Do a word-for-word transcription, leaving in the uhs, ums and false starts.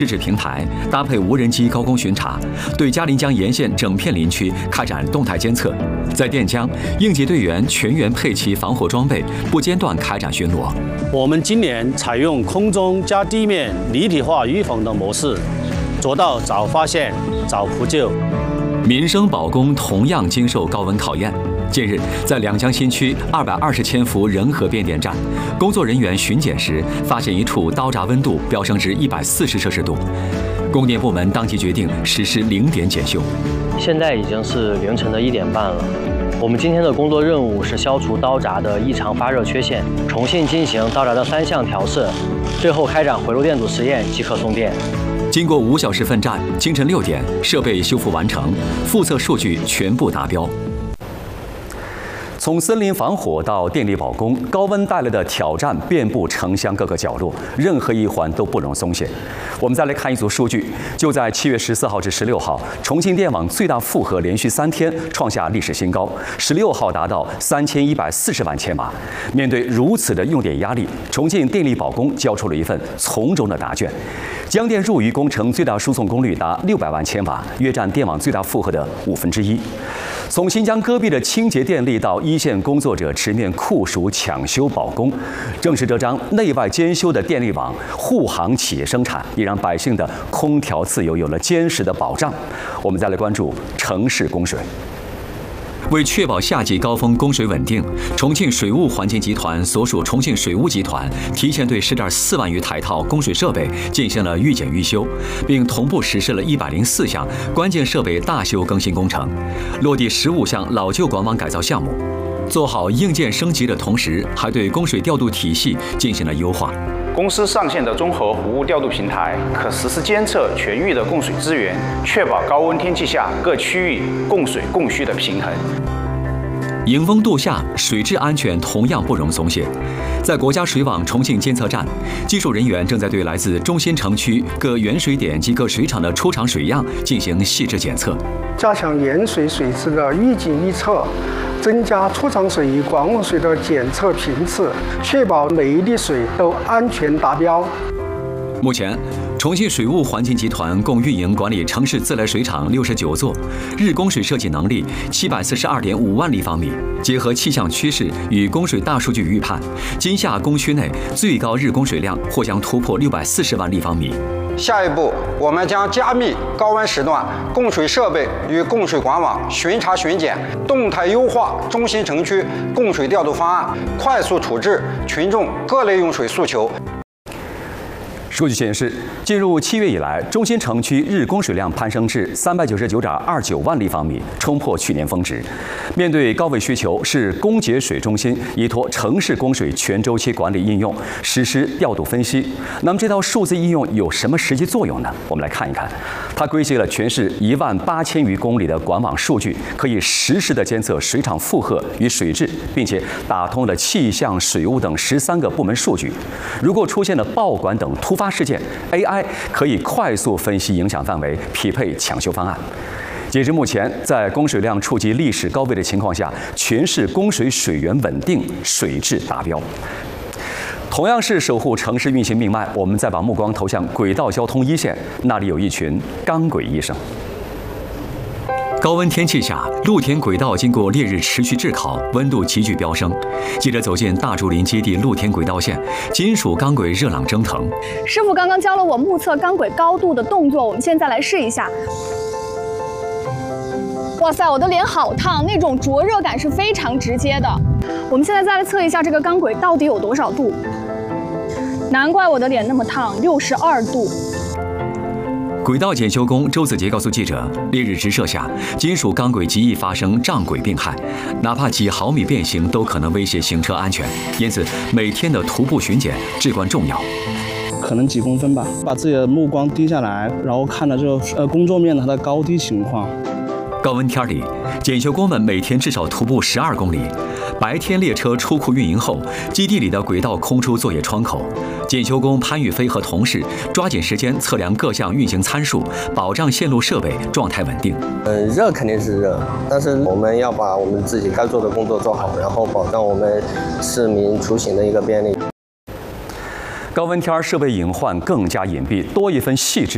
自治平台搭配无人机高空巡查，对嘉陵江沿线整片林区开展动态监测。在垫江，应急队员全员配齐防火装备，不间断开展巡逻。 我们今年采用空中加地面立体化预防的模式，做到早发现、早扑救。 民生保供同样经受高温考验。近日，在两江新区二百二十千伏仁和变电站，工作人员巡检时发现一处刀闸温度飙升至一百四十摄氏度，供电部门当即决定实施零点检修。 现在已经是凌晨的一点半了。我们今天的工作任务是消除刀闸的异常发热缺陷，重新进行刀闸的三项调试，最后开展回路电阻实验即可送电。 经过五小时奋战，清晨六点，设备修复完成，复测数据全部达标。从森林防火到电力保供，高温带来的挑战遍布城乡各个角落，任何一环都不容松懈。我们再来看一组数据，就在七月十四号至十六号，重庆电网最大负荷连续三天创下历史新高，十六号达到三千一百四十万千瓦。面对如此的用电压力，重庆电力保供交出了一份从容的答卷。江电入渝工程最大输送功率达六百万千瓦，约占电网最大负荷的五分之一。从新疆戈壁的清洁电力到一线工作者直面酷暑抢修保供，正是这张内外兼修的电力网护航企业生产，也让百姓的空调自由有了坚实的保障。我们再来关注城市供水。为确保夏季高峰供水稳定，重庆水务环境集团所属重庆水务集团提前对十点四万余台套供水设备进行了预检预修，并同步实施了一百零四项关键设备大修更新工程，落地十五项老旧管网改造项目。做好硬件升级的同时，还对供水调度体系进行了优化。 公司上线的综合服务调度平台可实时监测全域的供水资源，确保高温天气下各区域供水供需的平衡。 迎风度夏，水质安全同样不容松懈。在国家水网重庆监测站，技术人员正在对来自中心城区各原水点及各水厂的出厂水样进行细致检测， 加强盐水水质的预警预测，增加出厂水与管网水的检测频次，确保每一粒水都安全达标。 目前，重庆水务环境集团共运营管理城市自来水厂六十九座，日供水设计能力七百四十二点五万立方米。结合气象趋势与供水大数据预判，今夏供需内最高日供水量或将突破六百四十万立方米。 下一步，我们将加密高温时段供水设备与供水管网巡查巡检，动态优化中心城区供水调度方案，快速处置群众各类用水诉求。 数据显示，进入七月以来，中心城区日供水量攀升至三百九十九点二九万立方米，冲破去年峰值。面对高位需求，市供给水中心依托城市供水全周期管理应用实施调度分析。那么这套数字应用有什么实际作用呢？我们来看一看。它归集了全市一万八千余公里的管网数据，可以实时的监测水厂负荷与水质，并且打通了气象、水务等十三个部门数据。如果出现了爆管等突发事件 ，A I 可以快速分析影响范围，匹配抢修方案。截至目前，在供水量触及历史高位的情况下，全市供水水源稳定，水质达标。同样是守护城市运行命脉，我们再把目光投向轨道交通一线，那里有一群钢轨医生。高温天气下，露天轨道经过烈日持续炙烤，温度急剧飙升。记者走进大竹林接地露天轨道线，金属钢轨热浪蒸腾。 师傅刚刚教了我目测钢轨高度的动作，我们现在来试一下。哇塞，我的脸好烫，那种灼热感是非常直接的。我们现在再来测一下这个钢轨到底有多少度。难怪我的脸那么烫，六十二度。 轨道检修工周子杰告诉记者，烈日直射下，金属钢轨极易发生障轨病害，哪怕几毫米变形都可能威胁行车安全，因此每天的徒步巡检至关重要。 可能几公分吧，把自己的目光低下来，然后看着这个呃工作面它的高低情况。 高温天里，检修工们每天至少徒步十二公里。白天列车出库运营后，基地里的轨道空出作业窗口，检修工潘宇飞和同事抓紧时间测量各项运行参数，保障线路设备状态稳定。 嗯，热肯定是热，但是我们要把我们自己该做的工作做好，然后保障我们市民出行的一个便利。 高温天设备隐患更加隐蔽，多一分细致